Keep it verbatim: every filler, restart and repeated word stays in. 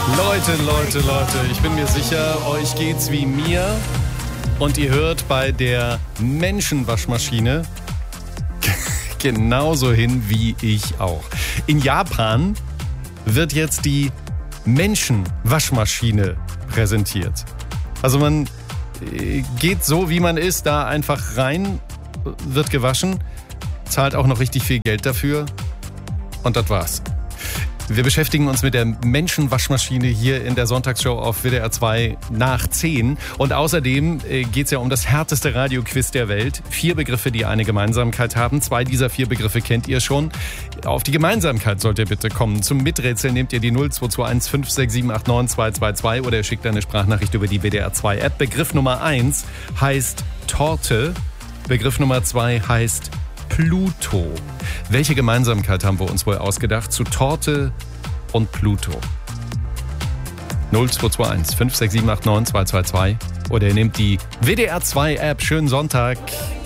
Leute, Leute, Leute, ich bin mir sicher, euch geht's wie mir und ihr hört bei der Menschenwaschmaschine genauso hin wie ich auch. In Japan wird jetzt die Menschenwaschmaschine präsentiert. Also man geht so, wie man ist, da einfach rein, wird gewaschen, zahlt auch noch richtig viel Geld dafür und das war's. Wir beschäftigen uns mit der Menschenwaschmaschine hier in der Sonntagsshow auf W D R zwei nach zehn. Und außerdem geht es ja um das härteste Radioquiz der Welt. Vier Begriffe, die eine Gemeinsamkeit haben. Zwei dieser vier Begriffe kennt ihr schon. Auf die Gemeinsamkeit sollt ihr bitte kommen. Zum Miträtseln nehmt ihr die null zwei zwei eins fünf sechs sieben acht neun zwei zwei zwei oder ihr schickt eine Sprachnachricht über die W D R zwei App. Begriff Nummer eins heißt Torte. Begriff Nummer zwei heißt Pluto. Welche Gemeinsamkeit haben wir uns wohl ausgedacht zu Torte und Pluto? null zwei zwei eins fünf sechs sieben acht neun zwei zwei zwei oder ihr nehmt die W D R zwei App. Schönen Sonntag.